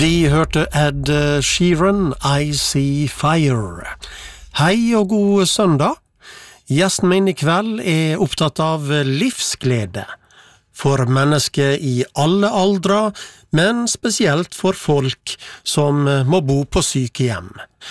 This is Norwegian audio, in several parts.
Vi hørte Ed Sheeran, I See Fire. Hei og god søndag. Gjesten min I kveld opptatt av livsglede. For mennesker I alle aldre, men spesielt for folk som må bo på sykehjem.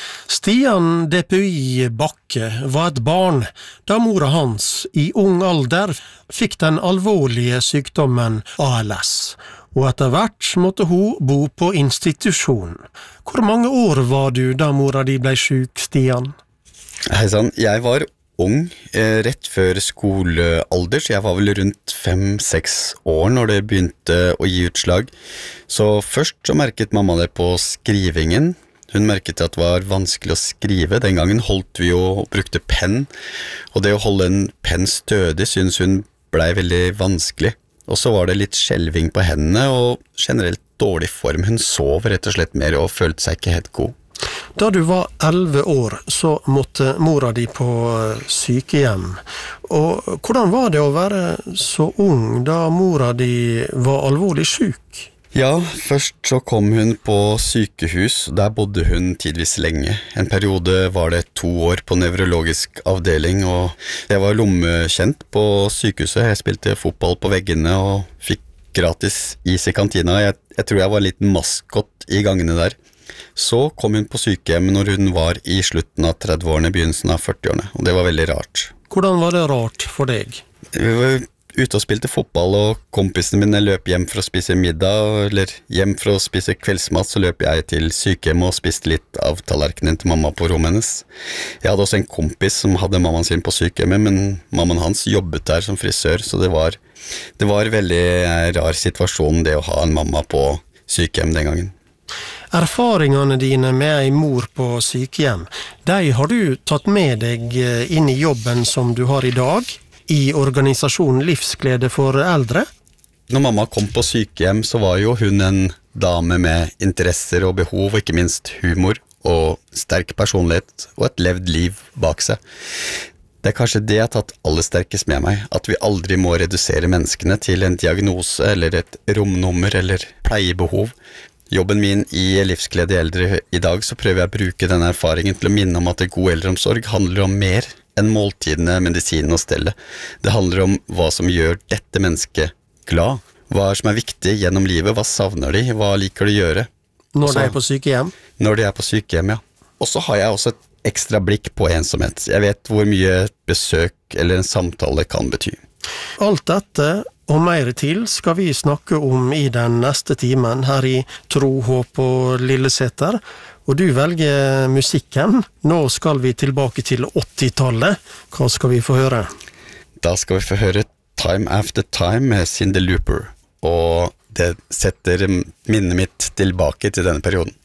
Stian DPI Bakke var et barn da mora hans I ung alder fikk den alvorlige sykdommen ALS, og etter hvert måtte hun bo på institusjon. Hvor mange år var du da mora di ble syk, Stian? Hei sann, jeg var ung, rett før skolealder, så jeg var vel rundt 5-6 år når det begynte å gi utslag. Så først så merket mamma det på skrivingen. Hun merket at det var vanskelig å skrive. Den gangen holdt vi jo og brukte penn, og det å holde en penn stødig synes hun ble veldig vanskelig. Og så var det litt skjelving på hendene og generelt dårlig form. Hun sov rett og slett mer og følte seg ikke helt god. Da du var 11 år, så måtte mora di på sykehjem. Og hvordan var det å være så ung da mora di var alvorlig syk? Ja, først så kom hun på sykehus. Der bodde hun tidvis lenge. En periode var det 2 år på nevrologisk avdeling, og jeg var lommekjent på sykehuset. Jeg spilte fotball på veggene og fikk gratis is I kantina. Jeg tror jeg var en liten maskott I gangene der. Så kom hun på sykehjem når hun var I slutten av 30-årene, begynnelsen av 40-årene, og det var veldig rart. Hvordan var det rart for deg? Vi var ute og spilte fotball, og kompisene mine løp hjem for å spise middag, eller hjem for å spise kveldsmat, så løp jeg til sykehjem og spiste litt av tallerkenen til mamma på rommet hennes. Jeg hadde også en kompis som hadde mammaen sin på sykehjemmet, men mammaen hans jobbet der som frisør, så det var veldig rar situasjon det å ha en mamma på sykehjem den gangen. Erfaringene dine med en mor på sykehjem, de har du tatt med deg inn I jobben som du har I dag, I organisasjonen Livsglede for eldre? Når mamma kom på sykehjem, så var jo hun en dame med interesser og behov, og ikke minst humor og sterk personlighet og et levd liv bak seg. Det kanskje det jeg har tatt aller sterkest med meg, at vi aldri må redusere menneskene til en diagnose eller et romnummer eller pleiebehov. Jobben min I Livsglede eldre I dag, så prøver jeg å bruke denne erfaringen til å minne om at god eldreomsorg handler om mer enn måltidene, medisinen og stellet. Det handler om hva som gjør dette mennesket glad. Hva som viktig gjennom livet, hva savner de, hva liker de å gjøre. Når de på sykehjem? Når de på sykehjem, ja. Og så har jeg også et ekstra blikk på ensomhet. Jeg vet hvor mye et besøk eller en samtale kan bety. Alt dette og mer til skal vi snakke om I den neste timen her I Tro, Håp og Lilleseter. Og du velger musikken. Nå skal vi tilbake til 80-tallet. Hva skal vi få høre? Da skal vi få høre Time After Time med Cyndi Lauper. Og det setter minnet mitt tilbake til denne perioden.